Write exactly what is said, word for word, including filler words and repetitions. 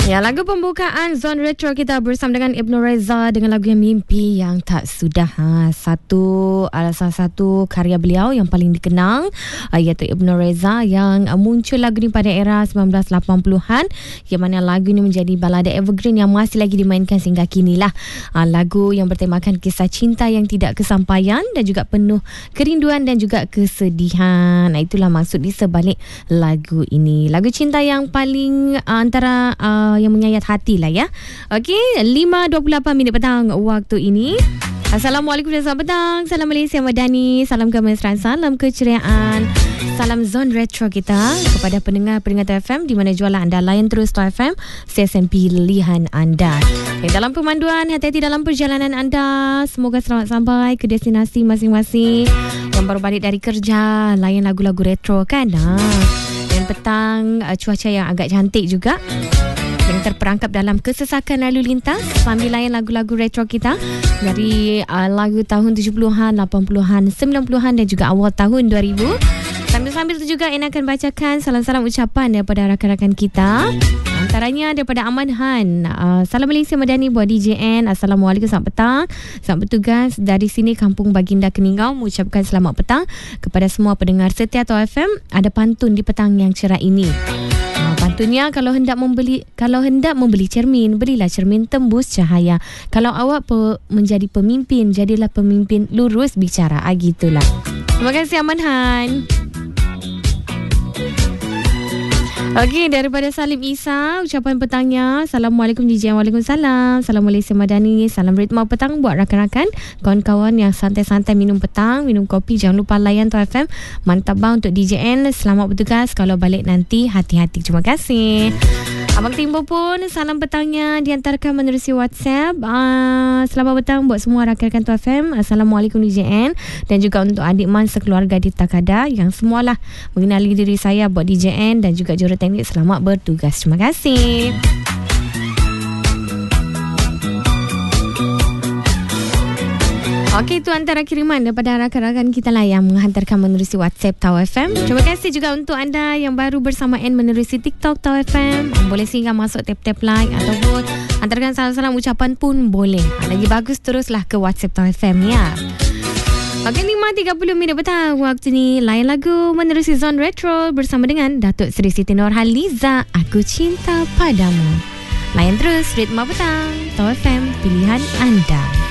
Ya, lagu pembukaan Zone Retro kita bersama dengan Ibnu Reza dengan lagu yang Mimpi Yang Tak Sudah. Ha, satu uh, salah satu karya beliau yang paling dikenal uh, iaitu Ibnu Reza yang uh, muncul lagu ni pada era sembilan belas lapan puluhan, yang mana lagu ni menjadi balada evergreen yang masih lagi dimainkan sehingga kini lah. Uh, lagu yang bertemakan kisah cinta yang tidak kesampaian dan juga penuh kerinduan dan juga kesedihan. Nah, itulah maksud di sebalik lagu ini. Lagu cinta yang paling uh, antara uh, yang menyayat hati lah ya. Okey, lima dua puluh lapan minit petang waktu ini. Assalamualaikum dan selamat petang. Salam Malaysia Madani, salam kemesraan, salam keceriaan, salam Zone Retro kita kepada pendengar-pendengar T F M di mana jualan anda, layan terus T F M, stesen pilihan anda. Okay, dalam pemanduan, hati-hati dalam perjalanan anda. Semoga selamat sampai ke destinasi masing-masing. Yang baru balik dari kerja, layan lagu-lagu retro kan. Ha. Dan petang, uh, cuaca yang agak cantik juga, yang terperangkap dalam kesesakan lalu lintas sambil layan lagu-lagu retro kita dari uh, lagu tahun tujuh puluhan, lapan puluhan, sembilan puluhan dan juga awal tahun dua ribu. Sambil-sambil itu juga Ina akan bacakan salam-salam ucapan daripada rakan-rakan kita. Antaranya daripada Aman Han. Uh, salam Malaysia Madani buat D J N. Assalamualaikum, selamat petang. Selamat bertugas dari sini Kampung Baginda Keningau, mengucapkan selamat petang kepada semua pendengar setia T F M. Ada pantun di petang yang cerah ini. Pantunnya, kalau hendak membeli kalau hendak membeli cermin, belilah cermin tembus cahaya. Kalau awak pe, menjadi pemimpin, jadilah pemimpin lurus bicara. Ah, gitulah. Terima kasih Aman Han. Okey, daripada Salim Isa, ucapan petangnya, Assalamualaikum D J, Waalaikumsalam. Salam Malaysia Madani, salam ritma petang buat rakan-rakan, kawan-kawan yang santai-santai minum petang, minum kopi, jangan lupa layan T F M. Mantap bang untuk D J N, selamat bertugas, kalau balik nanti hati-hati. Terima kasih. Abang Timbo pun salam petangnya diantarkan menerusi WhatsApp. Uh, selamat petang buat semua rakan-rakan T F M. Assalamualaikum D J N, dan juga untuk adik man sekeluarga di Takada yang semualah mengenali diri saya buat D J N dan juga juruteknik, selamat bertugas. Terima kasih. Okey, itu antara kiriman daripada rakan-rakan kita lah yang menghantarkan menerusi WhatsApp Tau F M. Terima kasih juga untuk anda yang baru bersama N menerusi TikTok Tau F M. Boleh singgah masuk tap-tap like ataupun hantarkan salam-salam ucapan pun boleh. Lagi bagus teruslah ke WhatsApp Tau F M ya. Okey, lima tiga puluh minit petang waktu ni. Layan lagu menerusi Zone Retro bersama dengan Datuk Seri Siti Nurhaliza, Aku Cinta Padamu. Layan terus ritma petang Tau F M, pilihan anda.